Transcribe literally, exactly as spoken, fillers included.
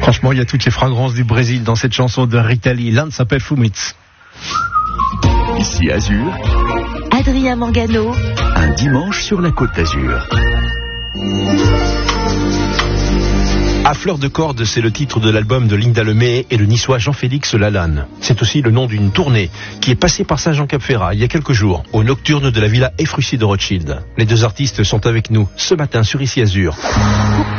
Franchement, il y a toutes les fragrances du Brésil dans cette chanson de Rita Lee. L'un s'appelle Fumitz. Ici Azur, Adrien Mangano, un dimanche sur la Côte d'Azur. À fleur de corde, c'est le titre de l'album de Linda Lemay et le niçois Jean-Félix Lalanne. C'est aussi le nom d'une tournée qui est passée par Saint-Jean-Cap-Ferrat il y a quelques jours, au nocturne de la Villa Efrussi de Rothschild. Les deux artistes sont avec nous ce matin sur Ici Azur.